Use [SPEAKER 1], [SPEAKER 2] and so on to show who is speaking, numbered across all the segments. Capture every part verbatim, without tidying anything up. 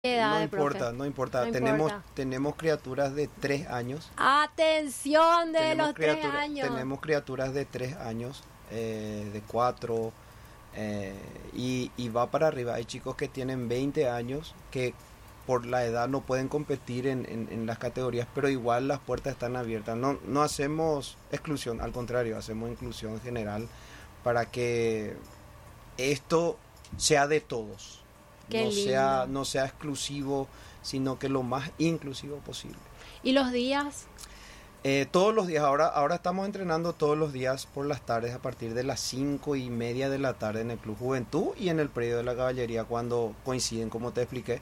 [SPEAKER 1] ¿Qué edad,
[SPEAKER 2] No
[SPEAKER 1] de
[SPEAKER 2] importa,
[SPEAKER 1] profe?
[SPEAKER 2] no importa.
[SPEAKER 1] No
[SPEAKER 2] Tenemos,
[SPEAKER 1] importa.
[SPEAKER 2] tenemos criaturas de tres años.
[SPEAKER 1] Atención de
[SPEAKER 2] Tenemos
[SPEAKER 1] los tres
[SPEAKER 2] criatura-
[SPEAKER 1] años.
[SPEAKER 2] Tenemos criaturas de tres años, eh, de cuatro, eh, y, y va para arriba. Hay chicos que tienen veinte años que por la edad no pueden competir en, en- en las categorías, pero igual las puertas están abiertas. No, no hacemos exclusión, al contrario, hacemos inclusión general para que esto sea de todos.
[SPEAKER 1] Qué
[SPEAKER 2] no sea,
[SPEAKER 1] lindo.
[SPEAKER 2] no sea exclusivo, sino que lo más inclusivo posible.
[SPEAKER 1] ¿Y los días?
[SPEAKER 2] Eh, todos los días, ahora, ahora estamos entrenando todos los días por las tardes a partir de las cinco y media de la tarde en el Club Juventud y en el predio de la Caballería cuando coinciden, como te expliqué.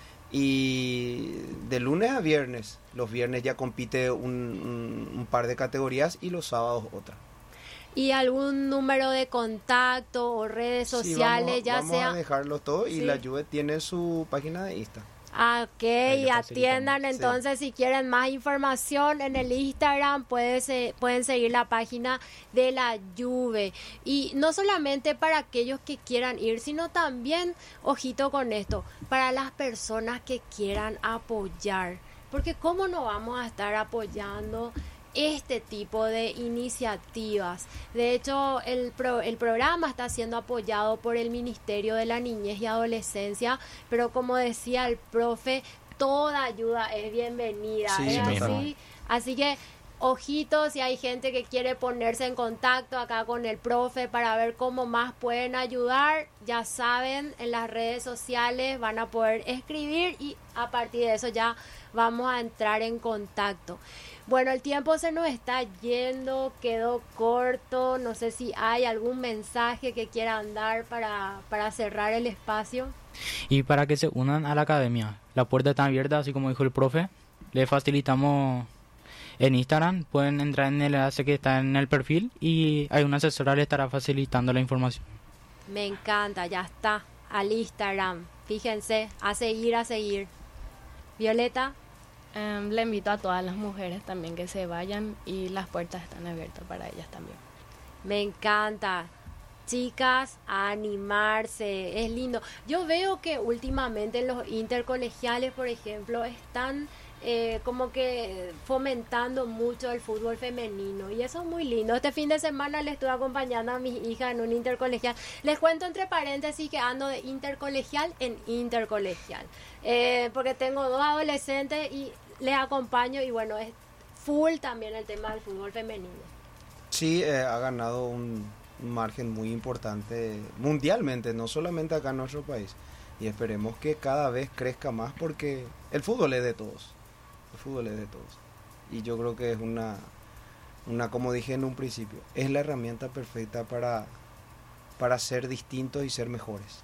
[SPEAKER 2] Y de lunes a viernes, los viernes ya compite un, un, un par de categorías y los sábados otra.
[SPEAKER 1] ¿Y algún número de contacto o redes
[SPEAKER 2] Sí,
[SPEAKER 1] sociales,
[SPEAKER 2] vamos, a-
[SPEAKER 1] ya
[SPEAKER 2] vamos
[SPEAKER 1] sea?
[SPEAKER 2] a dejarlos todos y
[SPEAKER 1] Sí.
[SPEAKER 2] la Juve tiene su página de Insta.
[SPEAKER 1] Ah, ok,
[SPEAKER 2] Ahí le
[SPEAKER 1] atiendan
[SPEAKER 2] facilitamos, sí.
[SPEAKER 1] entonces si quieren más información en el Instagram puede se- pueden seguir la página de la Juve. Y no solamente para aquellos que quieran ir, sino también, ojito con esto, para las personas que quieran apoyar. Porque cómo no vamos a estar apoyando este tipo de iniciativas. De hecho, el, pro- el programa está siendo apoyado por el Ministerio de la Niñez y Adolescencia, pero como decía el profe, toda ayuda es bienvenida.
[SPEAKER 2] Sí,
[SPEAKER 1] ¿Es
[SPEAKER 3] mismo.
[SPEAKER 1] así? Así que, ojitos, si hay gente que quiere ponerse en contacto acá con el profe para ver cómo más pueden ayudar, ya saben, en las redes sociales van a poder escribir y a partir de eso ya vamos a entrar en contacto. Bueno, el tiempo se nos está yendo, quedó corto, no sé si hay algún mensaje que quieran dar para, para cerrar el espacio.
[SPEAKER 3] Y para que se unan a la academia, la puerta está abierta, así como dijo el profe. Le facilitamos en Instagram, pueden entrar en el enlace que está en el perfil y hay una asesora le estará facilitando la información.
[SPEAKER 1] Me encanta, ya está, al Instagram, fíjense, a seguir, a seguir. Violeta,
[SPEAKER 4] Em, le invito a todas las mujeres también que se vayan y las puertas están abiertas para ellas también.
[SPEAKER 1] me encanta. Chicas, a animarse, es lindo. Yo veo que últimamente los intercolegiales, por ejemplo, están eh, como que fomentando mucho el fútbol femenino y eso es muy lindo. Este fin de semana le estuve acompañando a mis hijas en un intercolegial. Les cuento entre paréntesis que ando de intercolegial en intercolegial, eh, porque tengo dos adolescentes y les acompaño y bueno, es full también el tema del fútbol femenino.
[SPEAKER 2] Sí, eh, ha ganado un, un margen muy importante mundialmente, no solamente acá en nuestro país. Y esperemos que cada vez crezca más porque el fútbol es de todos. El fútbol es de todos. Y yo creo que es una, una como dije en un principio, es la herramienta perfecta para, para ser distintos y ser mejores.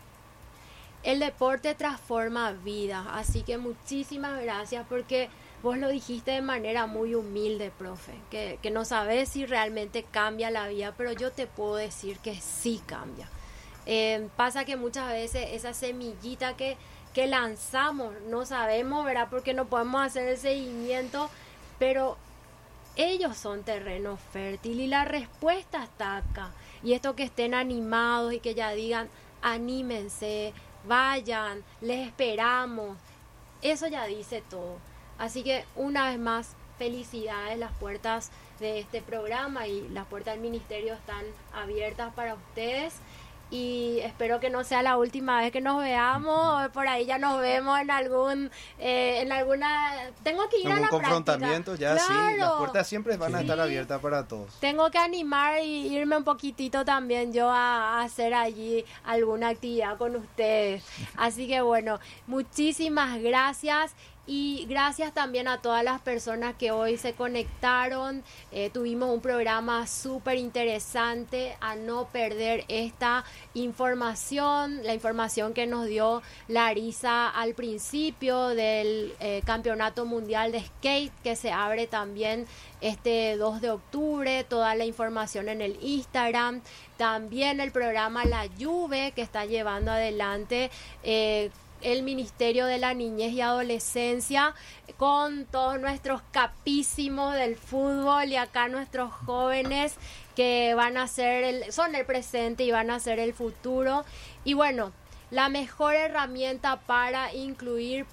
[SPEAKER 1] El deporte transforma vidas, así que muchísimas gracias porque vos lo dijiste de manera muy humilde, profe, que, que no sabes si realmente cambia la vida, pero yo te puedo decir que sí cambia. Eh, pasa que muchas veces esa semillita que, que lanzamos, no sabemos, ¿verdad? Porque no podemos hacer el seguimiento, pero ellos son terreno fértil y la respuesta está acá. Y esto que estén animados y que ya digan, anímense, vayan, les esperamos, eso ya dice todo. Así que una vez más, felicidades, las puertas de este programa y las puertas del ministerio están abiertas para ustedes. Y espero que no sea la última vez que nos veamos. Por ahí ya nos vemos en algún, eh, en alguna. Tengo que ir
[SPEAKER 2] En
[SPEAKER 1] a
[SPEAKER 2] un
[SPEAKER 1] la
[SPEAKER 2] confrontamiento
[SPEAKER 1] práctica.
[SPEAKER 2] ya sí, las
[SPEAKER 1] Claro.
[SPEAKER 2] puertas siempre van a
[SPEAKER 1] Sí.
[SPEAKER 2] estar abiertas para todos.
[SPEAKER 1] Tengo que animar y irme un poquitito también yo a, a hacer allí alguna actividad con ustedes. Así que bueno, muchísimas gracias. Y gracias también a todas las personas que hoy se conectaron. Eh, tuvimos un programa súper interesante, a no perder esta información, la información que nos dio Larisa al principio del eh, Campeonato Mundial de Skate, que se abre también este dos de octubre, toda la información en el Instagram. También el programa La Juve, que está llevando adelante eh, el Ministerio de la Niñez y Adolescencia, con todos nuestros capísimos del fútbol y acá nuestros jóvenes que van a ser el, son el presente y van a ser el futuro. Y bueno, la mejor herramienta para incluir